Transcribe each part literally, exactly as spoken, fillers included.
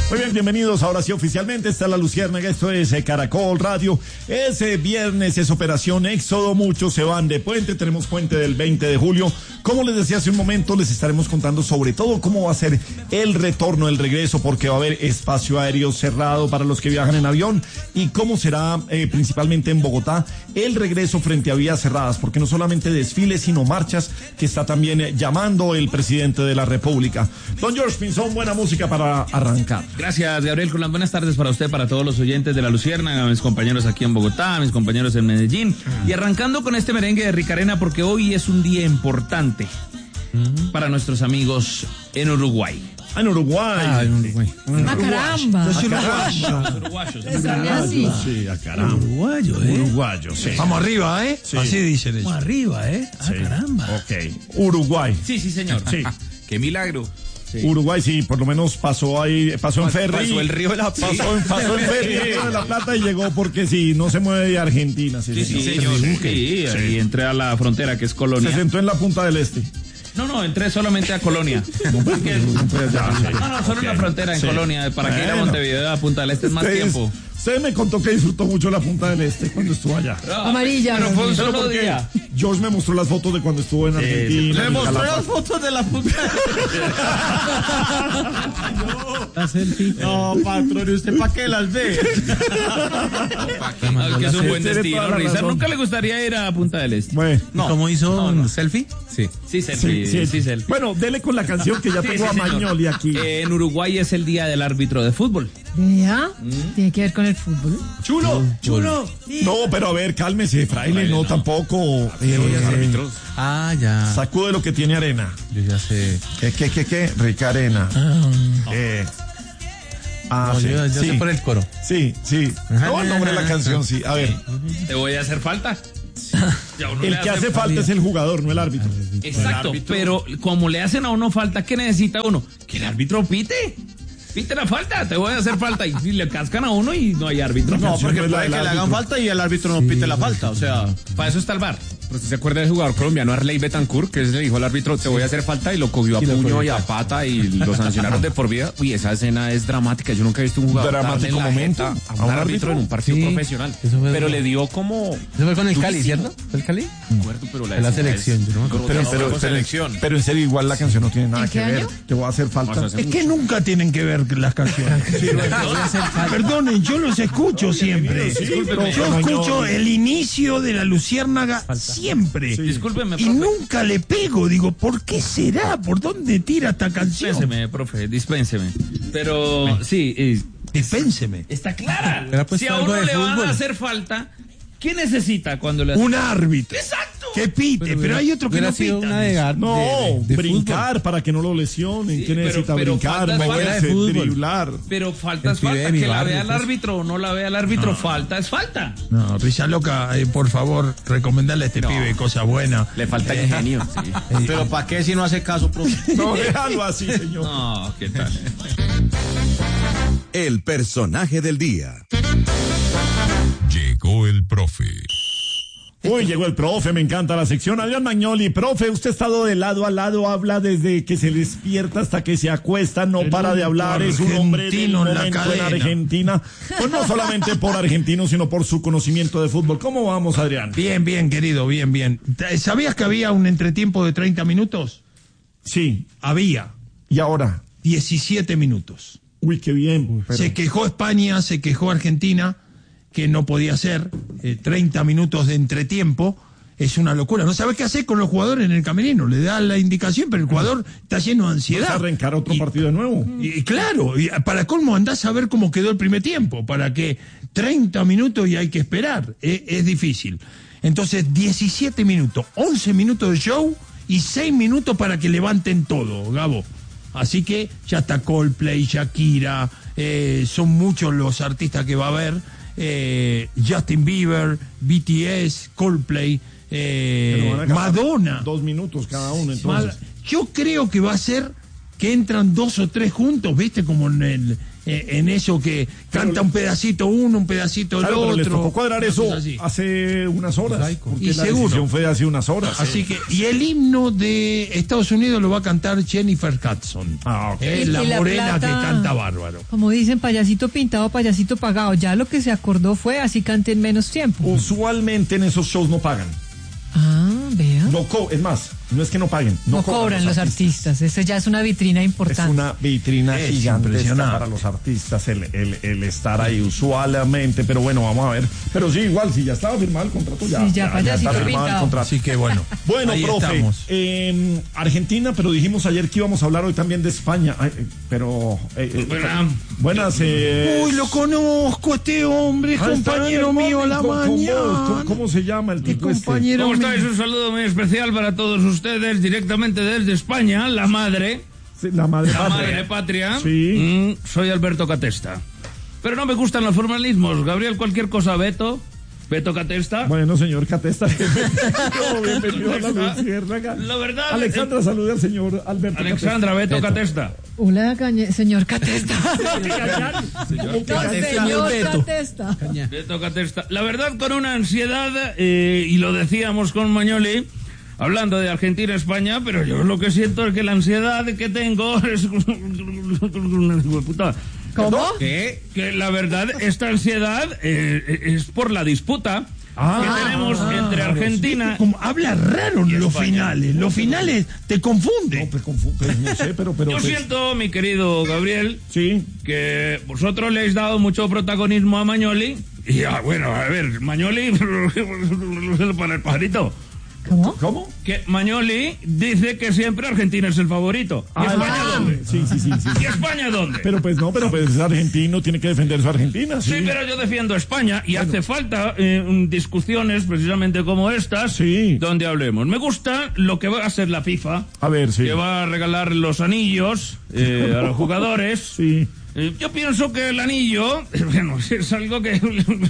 Muy bien, bienvenidos. Ahora sí, oficialmente está la Luciérnaga. Esto es eh, Caracol Radio. Ese viernes es Operación Éxodo. Muchos se van de puente. Tenemos puente del veinte de julio. Como les decía hace un momento, les estaremos contando sobre todo cómo va a ser el retorno, el regreso, porque va a haber espacio aéreo cerrado para los que viajan en avión y cómo será eh, principalmente en Bogotá el regreso frente a vías cerradas, porque no solamente desfiles, sino marchas que está también eh, llamando el presidente de la República. Don George Pinzón, buena música para arrancar. Gracias, Gabriel. Con las buenas tardes para usted, para todos los oyentes de la Luciérnaga, mis compañeros aquí en Bogotá, mis compañeros en Medellín. Y arrancando con este merengue de Rica Arena, porque hoy es un día importante uh-huh. para nuestros amigos en Uruguay. Ah, en Uruguay. Ah, en Uruguay. ¡A caramba! Yo soy uruguayo. Uruguayos. Uruguayo. Sí, a caramba. Uruguayo, ¿eh? Uruguayo, sí. Vamos arriba, ¿eh? Sí. Así dicen ellos. Vamos arriba, ¿eh? ¡A Sí. caramba! Ok. Uruguay. Sí, sí, señor. Sí. ¡Qué milagro! Sí. Uruguay, sí, por lo menos pasó ahí, pasó en ferry. Pasó el río de la Plata. Pasó en, pasó en ferry el río de la Plata y llegó porque sí, no se mueve de Argentina. Sí, Sí, sí, señor. señor. Sí, Sí, sí. ahí entré a la frontera, que es Colonia. Se sentó en la punta del este. No, no, entré solamente a Colonia. Porque- Pues ya, sí. No, no, solo en la frontera en Sí. Colonia. Para que ir a Bueno. Montevideo, a Punta del Este es más Ustedes- tiempo. Usted me contó que disfrutó mucho la punta del este cuando estuvo allá. Amarilla. Pero fue un Pero solo porque día. George me mostró las fotos de cuando estuvo en Argentina. Le mostró Calafate. las fotos de la punta. No, patrón, ¿y usted para qué las ve? Ah, que es un buen Tiene destino. toda la Rizar razón. nunca le gustaría ir a Punta del Este. Bueno, ¿Y ¿Cómo hizo no, un no. selfie? Sí. Sí, selfie. sí, sí. Sí, selfie. Bueno, dele con la canción que ya Sí, tengo sí, a señor. Magnoli aquí. Eh, en Uruguay es el día del árbitro de fútbol. Vea, tiene que ver con el fútbol. Chulo, chulo. No, pero a ver, cálmese, fraile, no, tampoco. Eh, Ah, ya. sacude lo que tiene arena. Yo ya sé. ¿Qué, qué, qué, qué? Rica arena. Eh, ah, No, sí, yo, yo sí, sé por el coro. sí, sí. No, el nombre de la canción, sí. A ver, Te voy a hacer falta. Ya uno el le que hace falta es el jugador, no el árbitro. Exacto, pero como le hacen a uno falta, ¿qué necesita uno? Que el árbitro pite. Pite la falta, te voy a hacer falta. Y si le cascan a uno y no hay árbitro. No, porque no es la puede del que le hagan árbitro. falta y el árbitro no pite la falta, o sea... Para eso está el bar. Pero usted se acuerda del jugador colombiano Arley Betancourt, que ese le dijo al árbitro, te voy a hacer falta, y lo cogió a puño y a pata y lo sancionaron de por vida. Uy, esa escena es dramática. Yo nunca he visto un jugador Dramático darle en la momento jeta a a un un árbitro árbitro. en un partido Sí, profesional. eso fue- Pero le dio como... Eso fue con el Cali, ¿cierto? ¿Fue el Cali? No recuerdo, pero la, En la escena selección, es yo no me acuerdo. Pero, grotesca. pero, Con pero, selección. pero en serio, igual la canción no tiene nada ¿En que qué ver. año? Te voy a hacer falta. Más hace Es que nunca tienen que ver las canciones. Perdonen, yo los escucho siempre. Discúlpeme. Yo No, escucho no. el inicio de la Luciérnaga siempre. Discúlpeme, Y profe. nunca le pego. Digo, ¿por qué será? ¿Por dónde tira esta canción? Dispénseme, profe, dispénseme. Pero sí, eh, Dispénseme. está clara. Hubiera puesto Si a algo uno de le van fútbol. a hacer falta, ¿qué necesita cuando le hacen Un árbitro. Exacto. Que pite, pero, hay otro que hubiera no sido pita. una de gar- No, de- de- de brincar para que no lo lesionen. Sí, ¿Qué pero- necesita pero brincar? falta es falta. Moverse, De fútbol. driblar. Pero falta El es pibe falta. de mi Que la barrio, vea el pues. árbitro o no la vea el árbitro, falta es falta. No, Risa Loca, eh, por favor, recomendarle a este pibe cosas buenas. Le falta ingenio. Sí. Pero ¿para qué si no hace caso, profe? No, déjalo así, señor. No, ¿qué tal? El personaje del día. Llegó el profe. Uy, llegó el profe, me encanta la sección. Adrián Magnoli, profe, usted ha estado de lado a lado, habla desde que se despierta hasta que se acuesta, no El para de hablar, es un hombre del argentino en la momento en cadena. Argentina. Pues no solamente por argentino, sino por su conocimiento de fútbol. ¿Cómo vamos, Adrián? Bien, bien, querido, bien, bien. ¿Sabías que había un entretiempo de treinta minutos? Sí, Había y ahora. diecisiete minutos. Uy, qué bien. pero- Se quejó España, se quejó Argentina, que no podía ser eh, treinta minutos de entretiempo. Es una locura. No sabe qué hacer con los jugadores en el camerino. Le da la indicación, pero el jugador está lleno de ¿Vas a ansiedad. arrancar otro Y- partido de nuevo? Y claro, y para colmo andás a ver cómo quedó el primer tiempo, para que treinta minutos y hay que esperar, es, es difícil. Entonces, diecisiete minutos, once minutos de show y seis minutos para que levanten todo, Gabo. Así que ya está Coldplay, Shakira, eh, son muchos los artistas que va a haber, eh, Justin Bieber, B T S, Coldplay, eh, Pero van a acabar Madonna. Dos minutos cada uno, entonces. Mal- Yo creo que va a ser que entran dos o tres juntos, ¿viste? Como en el, eh, en eso que canta un pedacito uno, un pedacito el Claro, pero otro. les tocó cuadrar una eso cosa así. hace unas horas. Porque Y la seguro. decisión fue de hace unas horas. Así que, y el himno de Estados Unidos lo va a cantar Jennifer Hudson. Ah, ok. Eh, Y- la y la morena plata- que canta bárbaro. Como dicen, payasito pintado, payasito pagado. Ya lo que se acordó fue así cante en menos tiempo. Usualmente en esos shows no pagan. Ah, vea. No co es más, no es que no paguen. No, No cobran los artistas. Ese ya es una vitrina Es importante. una vitrina Es gigantesca impresionante. para los artistas el, el, el estar ahí usualmente, pero bueno, vamos a ver. Pero sí, igual, si ya estaba firmado el contrato, ya, Sí, ya, payasito está firmado el pintado. contrato. Así que bueno. Bueno, ahí profe, estamos. eh, Argentina, pero dijimos ayer que íbamos a hablar hoy también de España. Ay, eh, pero. eh, eh, Buena. buenas. Eh, Uy, lo conozco, este hombre, es ah, está compañero en el mío a la morning con- con vos. mañana. ¿Cómo, cómo se llama el Qué tipo este? compañero ¿Cómo mío. estáis? Un saludo muy especial para todos ustedes, directamente desde España, la madre, Sí, la madre la patria. madre patria. Sí. Mm, soy Alberto Catesta. Pero no me gustan los formalismos. Gabriel, cualquier cosa, Beto. Beto Catesta. Bueno, señor Catesta, bienvenido, bienvenido a la Luciérnaga. La verdad, Alexandra, saluda al señor Alberto Alexandra, Beto, Beto. Catesta. Hola, cañe- señor Catesta. Catesta. No, señor Catesta. Beto Catesta. La verdad, con una ansiedad, eh, y lo decíamos con Mañoli, hablando de Argentina-España, pero yo lo que siento es que la ansiedad que tengo es... Puta. ¿Cómo? Que, que la verdad, esta ansiedad eh, es por la disputa Ah, que tenemos entre Argentina... Como habla raro en los España. finales. Los finales te confunden. No, pues, confu- pues, no sé, pero... pero Yo pues, siento, mi querido Gabriel, Sí. que vosotros le habéis dado mucho protagonismo a Mañoli. Y ah, bueno, a ver, Mañoli, para el pajarito. ¿Cómo? ¿Cómo? Que Mañoli dice que siempre Argentina es el favorito. ¿Y Ah, España ah, dónde? Sí, sí, sí, sí. ¿Y España dónde? Pero pues no, pero pues es argentino, tiene que defender su Argentina, sí. Sí, pero yo defiendo a España y hace falta eh, mm, discusiones precisamente como estas, Sí. donde hablemos. Me gusta lo que va a hacer la FIFA, A ver, sí. que va a regalar los anillos eh, a los jugadores. Sí. Eh, Yo pienso que el anillo, bueno, es algo que...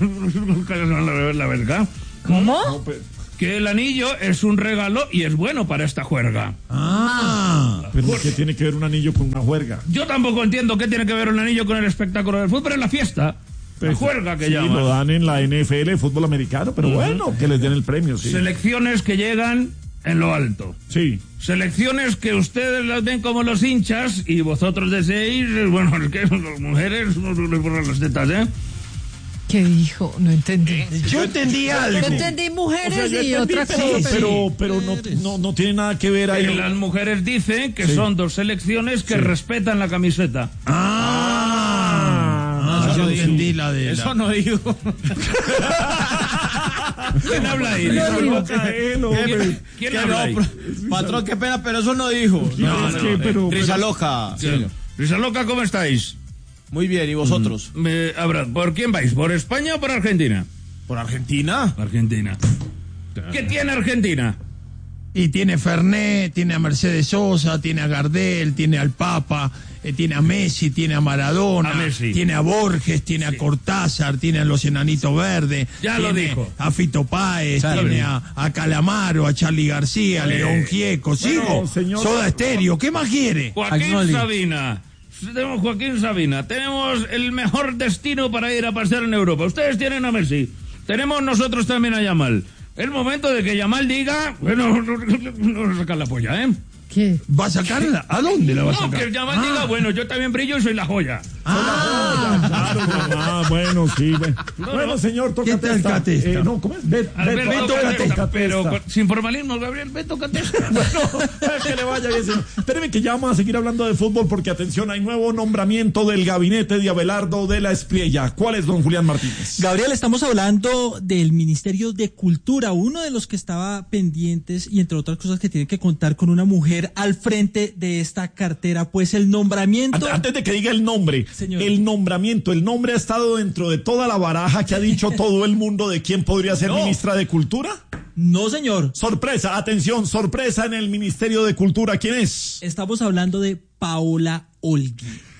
la verdad. ¿Cómo? No, pues, Que el anillo es un regalo y es bueno para esta juerga. Ah. pero ¿qué tiene que ver un anillo con una juerga? Yo tampoco entiendo qué tiene que ver un anillo con el espectáculo del fútbol, pero es la fiesta. La juerga que Sí, lo llaman. dan en la N F L, fútbol americano, pero bueno, que les den el premio, sí. Selecciones que llegan en lo alto. Sí. Selecciones que ustedes las ven como los hinchas y vosotros deseáis, bueno, es que las mujeres les borran las tetas, ¿eh? ¿Qué dijo? No entendí. Yo entendí Yo algo. entendí mujeres O sea, yo y entendí, otra pero, cosa. pero, pero no, no, no tiene nada que ver ahí. Que las mujeres dicen que Sí. son dos selecciones que respetan la camiseta. Ah. Ah, yo entendí la de. Eso la- no digo. ¿Quién habla ahí? Caelo, ¿Quién, quién Que habla ahí? no, pro- patrón, qué pena, pero eso no dijo. No, es que, pero, Risa pero- loca. Risa Loca, ¿cómo estáis? Muy bien, ¿y vosotros? Me- habrá- ¿Por quién vais? ¿Por España o por Argentina? ¿Por Argentina? Argentina. ¿Qué tiene Argentina? Y tiene Fernet, tiene a Mercedes Sosa, tiene a Gardel, tiene al Papa, eh, tiene a Messi, tiene a Maradona, A Messi. tiene a Borges, tiene a Cortázar, tiene a los Enanitos Verdes, Ya lo tiene dijo. a Fito Páez, Charlie. tiene a, a Calamaro, a Charlie García, a León Gieco, sigo, señor- Soda Estéreo, ¿qué más quiere? Joaquín Agnoli. Sabina. Tenemos Joaquín Sabina. Tenemos el mejor destino para ir a pasear en Europa. Ustedes tienen a Messi. Tenemos nosotros también a Yamal. El momento de que Yamal diga, bueno, no, no sacar la polla, ¿eh? ¿Qué? ¿Va a sacarla? ¿A dónde la va a No, sacar? que Yamal diga, bueno, yo también brillo y soy la joya. Claro, ah, bueno, sí. Bueno, bueno señor, toca ¿Qué tal, testa. Catesta? Eh, no, ¿cómo es? Bet- Alberto Beto Catesta, Catesta. pero con- sin formalismo, Gabriel Beto Catesta. Bueno, que le vaya bien, señor. Espéreme que ya vamos a seguir hablando de fútbol porque, atención, hay nuevo nombramiento del gabinete de Abelardo de la Espriella. ¿Cuál es, don Julián Martínez? Gabriel, estamos hablando del Ministerio de Cultura, uno de los que estaba pendientes y entre otras cosas que tiene que contar con una mujer al frente de esta cartera, pues el nombramiento... Antes, antes de que diga el nombre, Señor. el nombramiento, el nombre ha estado dentro de toda la baraja que ha dicho todo el mundo de quién podría ser ministra de Cultura. No, señor. Sorpresa, atención, sorpresa en el Ministerio de Cultura. ¿Quién es? Estamos hablando de Paola Olguín.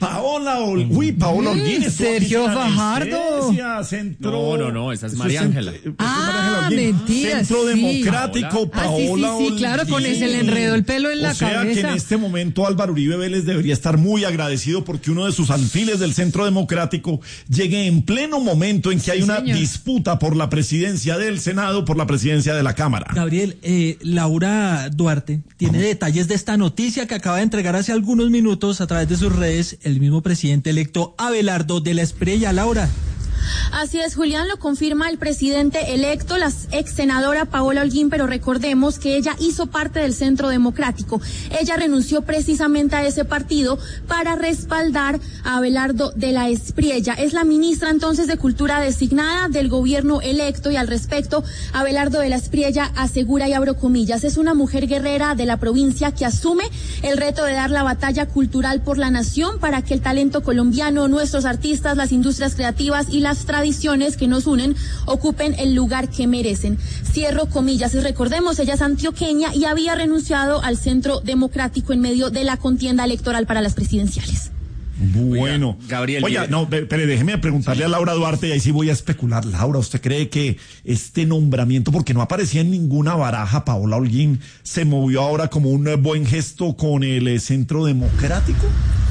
Paola Ol... Uy, Paola Holguín. Mm, Sergio Fajardo. Centro... No, no, no, esa es María Ángela. Ah, mentira, Centro sí. Democrático, Ah, sí, sí, Paola sí, claro, con ese le enredó el pelo en la o sea cabeza. que en este momento Álvaro Uribe Vélez debería estar muy agradecido porque uno de sus alfiles del Centro Democrático llegue en pleno momento en que hay Sí, una señor. disputa por la presidencia del Senado, por la presidencia de la Cámara. Gabriel, eh, Laura Duarte tiene detalles de esta noticia que acaba de entregar hace algunos minutos a través de sus redes el mismo presidente electo Abelardo de la Espriella. Laura. Así es, Julián, lo confirma el presidente electo, la ex senadora Paola Holguín, pero recordemos que ella hizo parte del Centro Democrático. Ella renunció precisamente a ese partido para respaldar a Abelardo de la Espriella. Es la ministra entonces de Cultura designada del gobierno electo y al respecto, Abelardo de la Espriella asegura, y abro comillas, es una mujer guerrera de la provincia que asume el reto de dar la batalla cultural por la nación para que el talento colombiano, nuestros artistas, las industrias creativas y las tradiciones que nos unen ocupen el lugar que merecen. Cierro comillas. Y recordemos, ella es antioqueña y había renunciado al Centro Democrático en medio de la contienda electoral para las presidenciales. Bueno, Oiga, Gabriel, Oiga, mire. no, pe- pero déjeme preguntarle a Laura Duarte y ahí sí voy a especular. Laura, ¿usted cree que este nombramiento, porque no aparecía en ninguna baraja, Paola Holguín, se movió ahora como un eh, buen gesto con el eh, Centro Democrático?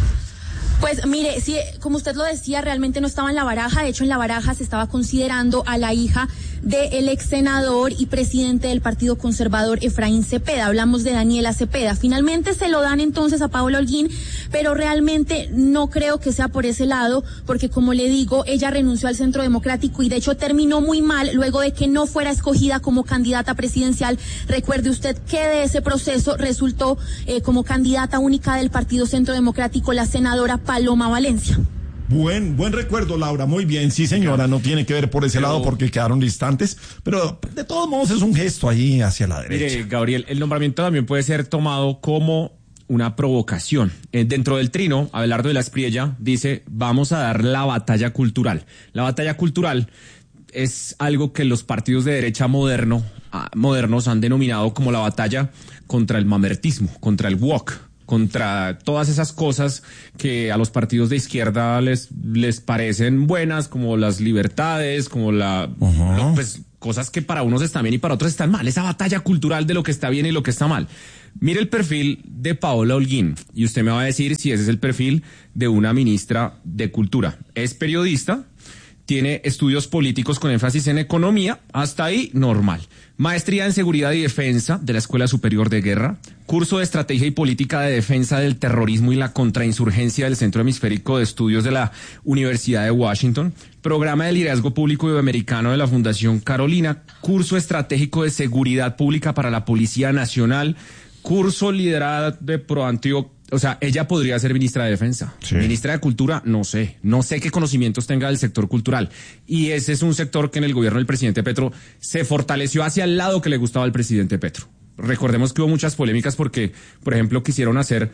Pues mire, sí, como usted lo decía, realmente no estaba en la baraja. De hecho, en la baraja se estaba considerando a la hija del ex senador y presidente del Partido Conservador, Efraín Cepeda. Hablamos de Daniela Cepeda. Finalmente se lo dan entonces a Paola Holguín, pero realmente no creo que sea por ese lado, porque como le digo, ella renunció al Centro Democrático y de hecho terminó muy mal luego de que no fuera escogida como candidata presidencial. Recuerde usted que de ese proceso resultó eh, como candidata única del Partido Centro Democrático la senadora Paloma Valencia. Buen, buen recuerdo, Laura. Muy bien, sí, señora. No tiene que ver por ese Pero- lado porque quedaron distantes, pero de todos modos es un gesto ahí hacia la derecha. Mire, Gabriel, el nombramiento también puede ser tomado como una provocación. Eh, dentro del trino, Abelardo de la Espriella dice, vamos a dar la batalla cultural. La batalla cultural es algo que los partidos de derecha moderno, ah, modernos han denominado como la batalla contra el mamertismo, contra el woke, contra todas esas cosas que a los partidos de izquierda les, les parecen buenas, como las libertades, como la, lo- pues, cosas que para unos están bien y para otros están mal. Esa batalla cultural de lo que está bien y lo que está mal. Mire el perfil de Paola Holguín y usted me va a decir si ese es el perfil de una ministra de Cultura. Es periodista, tiene estudios políticos con énfasis en economía, hasta ahí normal. Maestría en Seguridad y Defensa de la Escuela Superior de Guerra, curso de Estrategia y Política de Defensa del Terrorismo y la Contrainsurgencia del Centro Hemisférico de Estudios de la Universidad de Washington, programa de liderazgo público iberoamericano de la Fundación Carolina, curso estratégico de Seguridad Pública para la Policía Nacional, curso liderada de ProAntioquia. O sea, ella podría ser ministra de Defensa. Sí. Ministra de Cultura, no sé. No sé qué conocimientos tenga del sector cultural. Y ese es un sector que en el gobierno del presidente Petro se fortaleció hacia el lado que le gustaba al presidente Petro. Recordemos que hubo muchas polémicas porque, por ejemplo, quisieron hacer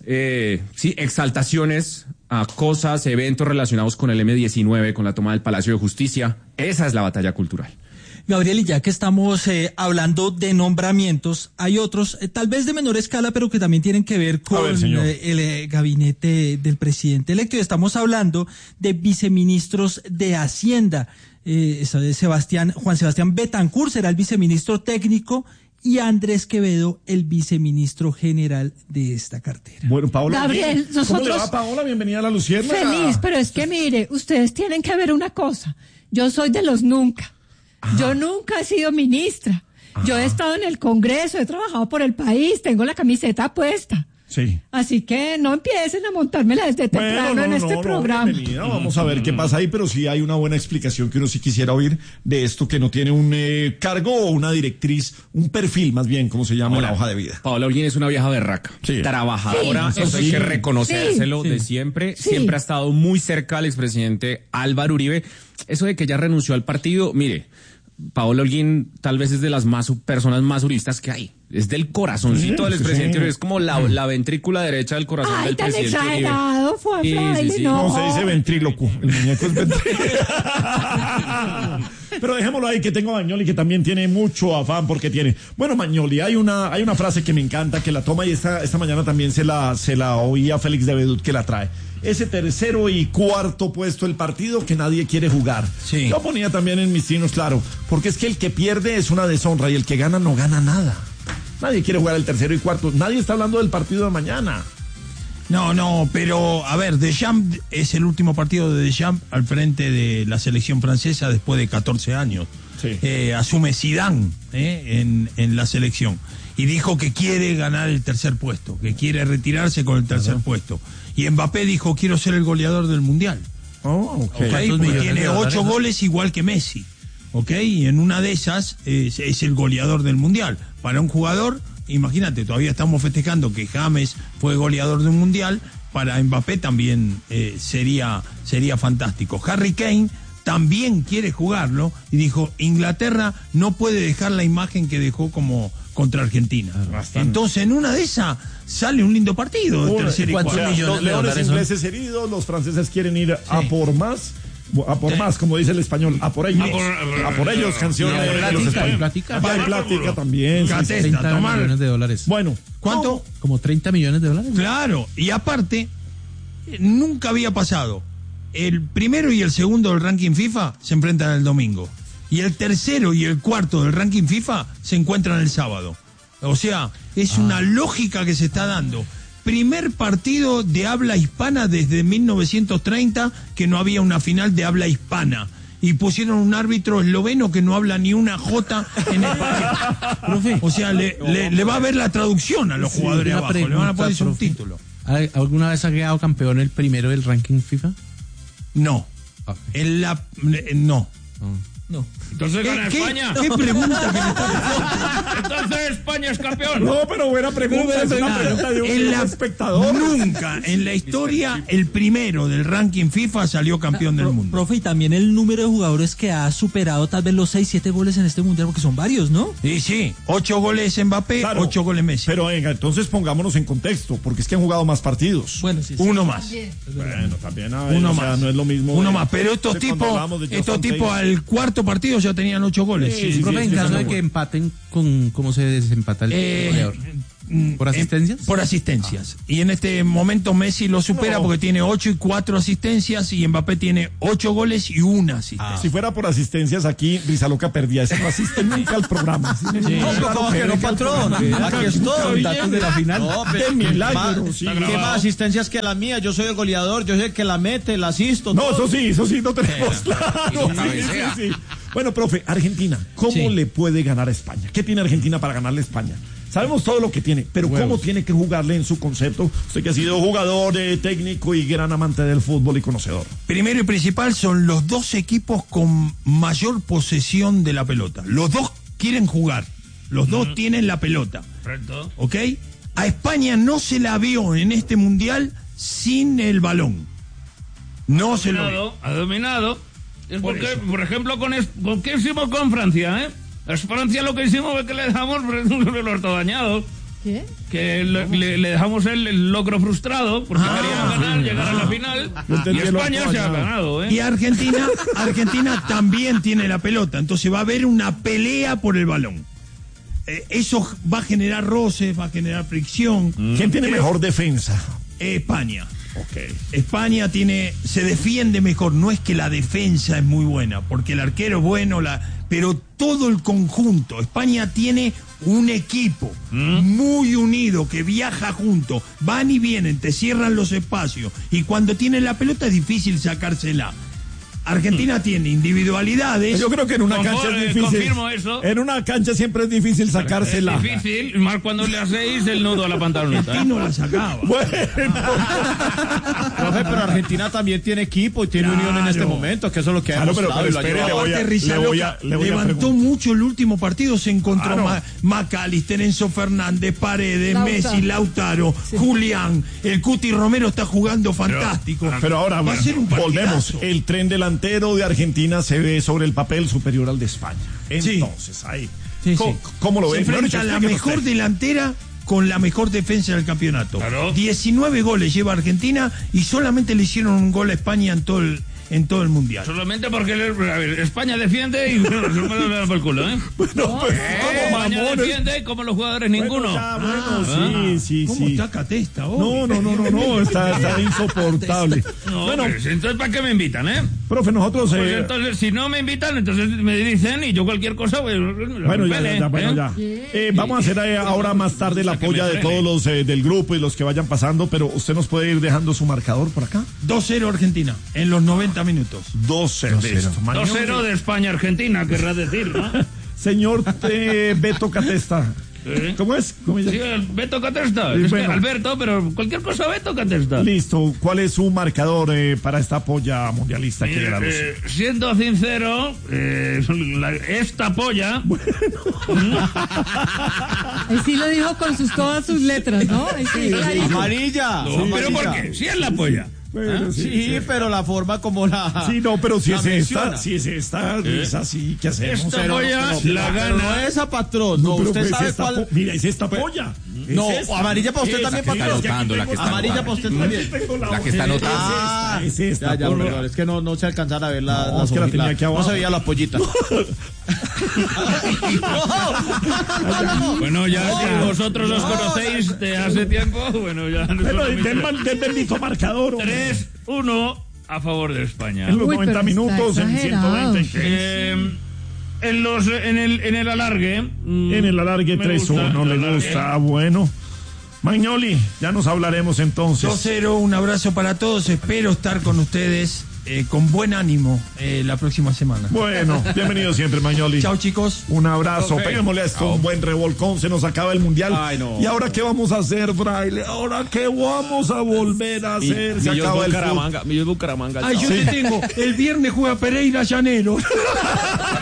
eh, sí, exaltaciones a cosas, eventos relacionados con el eme diecinueve, con la toma del Palacio de Justicia. Esa es la batalla cultural. Gabriel, y ya que estamos eh, hablando de nombramientos, hay otros, eh, tal vez de menor escala, pero que también tienen que ver con ver, señor. eh, el eh, gabinete del presidente electo. Y estamos hablando de viceministros de Hacienda. Eh, eso de Sebastián, Juan Sebastián Betancur será el viceministro técnico y Andrés Quevedo el viceministro general de esta cartera. Bueno, Paola. Gabriel, ¿cómo le nosotros- va, Paola? Bienvenida a la Lucierna. Feliz, pero es que mire, ustedes tienen que ver una cosa. Yo soy de los nunca. Yo nunca he sido ministra. Yo he estado en el Congreso, he trabajado por el país, tengo la camiseta puesta. Sí. Así que no empiecen a montármela desde temprano no, en no, este no, programa. bienvenida. Vamos a ver qué pasa ahí, pero sí hay una buena explicación que uno sí quisiera oír de esto que no tiene un eh, cargo o una directriz, un perfil más bien, como se llama en la hoja de vida. Paola Holguín es una vieja berraca, Sí. trabajadora, Sí, eso hay sí. que reconocérselo Sí. de siempre, Sí. siempre ha estado muy cerca al expresidente Álvaro Uribe. Eso de que ella renunció al partido, mire, Paola Holguín tal vez es de las más personas más uribistas que hay. Es del corazoncito Sí, del expresidente sí. Uribe, es como la, la ventrícula derecha del corazón Ay, del tan presidente Uribe. exagerado, fue Sí, sí, fraile, sí. no. No, se dice ventrílocuo. El muñeco es ventrílocuo. Pero dejémoslo ahí, que tengo a Magnoli, que también tiene mucho afán porque tiene. Bueno, Magnoli, hay una, hay una frase que me encanta, que la toma y esta, esta mañana también se la, se la oí a Félix de Bedut que la trae. ese tercero y cuarto puesto del partido que nadie quiere jugar. Sí. Yo ponía también en mis trinos, claro, porque es que el que pierde es una deshonra y el que gana no gana nada. Nadie quiere jugar el tercero y cuarto. Nadie está hablando del partido de mañana. No, no, pero a ver, Deschamps es el último partido de Deschamps al frente de la selección francesa después de catorce años. Sí. Eh, asume Zidane eh, en, en la selección y dijo que quiere ganar el tercer puesto, que quiere retirarse con el tercer uh-huh. puesto. Y Mbappé dijo, quiero ser el goleador del Mundial. Oh, ok. Okay, porque tiene ocho goles igual que Messi. Ok, y en una de esas es, es el goleador del Mundial. Para un jugador, imagínate, todavía estamos festejando que James fue goleador de un Mundial, para Mbappé también eh, sería, sería fantástico. Harry Kane también quiere jugarlo y dijo, Inglaterra no puede dejar la imagen que dejó como contra Argentina. Bastante. Entonces, en una de esas sale un lindo partido de tercer y cuarto. O sea, los leones ingleses heridos, los franceses quieren ir sí. a por más. A por más, como dice el español, a por ellos. A por, a por ellos, canción de los españoles. Plática. Hay plática también. Gatesta, treinta tomar. millones de dólares. Bueno, ¿cuánto? Como treinta millones de dólares. Claro, y aparte, nunca había pasado. El primero y el segundo del ranking FIFA se enfrentan el domingo. Y el tercero y el cuarto del ranking FIFA se encuentran el sábado. O sea, es ah. una lógica que se está dando. Primer partido de habla hispana desde mil novecientos treinta que no había una final de habla hispana. Y pusieron un árbitro esloveno que no habla ni una jota en español. O sea, le, le, le va a ver la traducción a los sí, jugadores abajo. Pregunta, le van a poner un título. ¿Alguna vez ha quedado campeón el primero del ranking FIFA? No. Okay. En la... No. Oh. No. Entonces gana ¿Qué, España. ¿Qué, ¿Qué pregunta que me está Entonces España es campeón. No, pero buena pregunta. Es una pregunta de un en la, espectador. Nunca en la historia el primero del ranking FIFA salió campeón del mundo. Profe, y también el número de jugadores que ha superado tal vez los seis, siete goles en este mundial, porque son varios, ¿no? Sí, sí. Ocho goles Mbappé, claro, ocho goles Messi. Pero venga, entonces pongámonos en contexto, porque es que han jugado más partidos. Bueno, sí, sí. Uno más. También. Bueno, también hay, Uno o más. sea, no es lo mismo. Uno de, más. Pero estos tipos, estos tipos al cuarto partido ya tenían ocho goles. Sí, sí, profe, sí, en caso de que empaten, con ¿cómo se desempata el eh, goleador? ¿Por asistencias? Eh, por asistencias. Ah. Y en este momento Messi lo supera no. porque tiene ocho y cuatro asistencias y Mbappé tiene ocho goles y una asistencia. Ah. Si fuera por asistencias aquí, Rizaloca perdía. Ese no asiste nunca al programa. ¿Sí? Sí. No, pero ¿cómo que no, patrón? Aquí estoy. Datos de la final. No, de milagro. Más, sí, ¿qué más asistencias que la mía? Yo soy el goleador, yo soy el que la mete, la asisto. No, todo. eso sí, eso sí, no tenemos eh, claro. Sí, sí, sí. Bueno, profe, Argentina, ¿cómo sí. le puede ganar a España? ¿Qué tiene Argentina para ganarle a España? Sabemos todo lo que tiene, pero Huevos. ¿Cómo tiene que jugarle en su concepto? Usted que ha sido jugador, eh, técnico y gran amante del fútbol y conocedor. Primero y principal son los dos equipos con mayor posesión de la pelota. Los dos quieren jugar, los dos mm. tienen la pelota. Correcto. ¿Ok? A España no se la vio en este mundial sin el balón. No ha se dominado, lo vio. Ha dominado. Es por, porque, por ejemplo, con, es, con ¿qué hicimos con Francia, eh? Es Francia lo que hicimos fue que le dejamos el orto dañado. ¿Qué? Que le, le, le dejamos el, el logro frustrado porque ah, querían ganar, llegar ah, a la final. Y España se ha ganado, ¿eh? Y Argentina, Argentina también tiene la pelota, entonces va a haber una pelea por el balón. Eh, eso va a generar roces, va a generar fricción. Mm. ¿Quién tiene Creo, mejor defensa? España. Okay. España tiene, se defiende mejor, no es que la defensa es muy buena, porque el arquero es bueno, la, pero todo el conjunto. España tiene un equipo ¿Mm? muy unido que viaja junto, van y vienen, te cierran los espacios y cuando tienen la pelota es difícil sacársela. Argentina tiene individualidades. Yo creo que en una Confirmo, cancha es difícil. Confirmo eso. En una cancha siempre es difícil sacársela. Es difícil, más cuando le hacéis el nudo a la pantaloneta. El Tino la sacaba. Bueno. Profe, pero Argentina también tiene equipo y tiene claro. unión en este momento, que eso es lo que ha claro, demostrado. Pero, pero espere, le voy a, le voy a, le voy levantó a mucho el último partido, se encontró claro. Ma McAllister, Enzo Fernández, Paredes, Lautaro. Messi, Lautaro, sí. Julián, el Cuti Romero está jugando fantástico. Pero, pero ahora, va bueno, a ser un volvemos. El tren delantero de Argentina se ve sobre el papel superior al de España. Entonces, sí. ahí. Sí, ¿Cómo, sí. ¿Cómo lo se ven? enfrenta la mejor usted. delantera con la mejor defensa del campeonato. Claro. diecinueve goles lleva Argentina y solamente le hicieron un gol a España en todo el, en todo el mundial. Solamente porque el- a ver, España defiende y no, no me lo dan por el culo, ¿eh? No, pues, Eh, ¿cómo, España mamones? defiende como los jugadores ninguno. Bueno, ya, bueno, Ah. sí, sí, ¿Cómo sí. está Catesta hoy? No, no, no, no, no, está, está insoportable. No, Bueno, pues, entonces ¿para qué me invitan, eh? profe, nosotros... Pues eh, entonces, si no me invitan, entonces me dicen y yo cualquier cosa, pues, Bueno, ya, ya, ya, bueno, ¿eh? ya. Eh, vamos a hacer eh, ahora más tarde la O sea, que polla me de frene. todos los eh, del grupo y los que vayan pasando, pero usted nos puede ir dejando su marcador por acá. dos cero Argentina en los noventa minutos. dos cero. dos cero de España-Argentina, querrás decir, ¿no? Señor eh, Beto Catesta. ¿Eh? ¿Cómo es? ¿Cómo se Sí, llama? el Beto Catesta. Sí, Es que bueno. Alberto, pero cualquier cosa Beto Catesta. Listo. ¿Cuál es su marcador eh, para esta polla mundialista que Mire, llega a los... eh, siendo sincero, eh, la- esta polla Él sí lo dijo con sus, todas sus letras, ¿no? Ahí sí, clarito. Amarilla. No, pero amarilla. ¿por qué? Si es la polla. Bueno, sí, Sí, sí. pero la forma como la. Sí, no, pero si la es esta, menciona. si es esta, es así, ¿qué hacemos? Esta Pero- polla pero- la pero gana. no esa patrón. No, No, pero usted pues sabe esta cuál. po- Mira, es esta polla. Es No, esta. amarilla para usted Esa también, que patrón. es que aquí anotando, la que tengo está Amarilla para usted Aquí también. tengo La que está hoja. anotada. Ah, Es esta, ya, ya, por- perdón, es que no, no se alcanzara a ver la, No, la es que la hojitas. tenía aquí abajo. No se veía la pollita. Bueno, ya que vosotros los No, conocéis de hace tiempo, bueno, ya. Pero del, mal- del bendito marcador. hombre. tres uno a favor de España. En los Uy, noventa pero está minutos, en exagerado. ciento veinte. Eh, en los en el en el alargue mm, En el alargue me tres gusta, uno, el le alargue. gusta. Bueno. Magnoli, ya nos hablaremos entonces. dos cero, un abrazo para todos. Espero estar con ustedes eh, con buen ánimo eh, la próxima semana. Bueno, bienvenido siempre, Magnoli. Chao, chicos. Un abrazo, Ok. peguémosle a esto un buen revolcón, se nos acaba el mundial. Ay, no. ¿Y ahora qué vamos a hacer, Fraile? ¿Ahora qué vamos a volver a hacer? Se acaba el fútbol. Millos Bucaramanga. Ay, yo te tengo. El viernes juega Pereira Llanero.